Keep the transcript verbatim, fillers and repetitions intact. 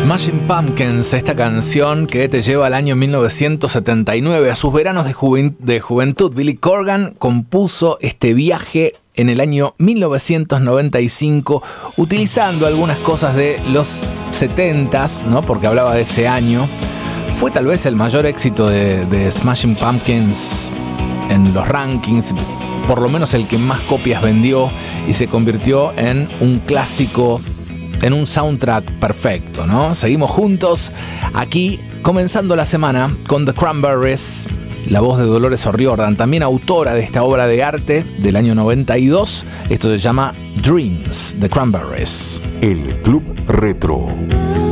Smashing Pumpkins, esta canción que te lleva al año mil novecientos setenta y nueve, a sus veranos de, juven- de juventud. Billy Corgan compuso este viaje en el año mil novecientos noventa y cinco, utilizando algunas cosas de los setentas, ¿no? Porque hablaba de ese año. Fue tal vez el mayor éxito de, de Smashing Pumpkins en los rankings, por lo menos el que más copias vendió, y se convirtió en un clásico, en un soundtrack perfecto, ¿no? Seguimos juntos aquí, comenzando la semana con The Cranberries, la voz de Dolores O'Riordan, también autora de esta obra de arte del año noventa y dos. Esto se llama Dreams, The Cranberries. El Club Retro.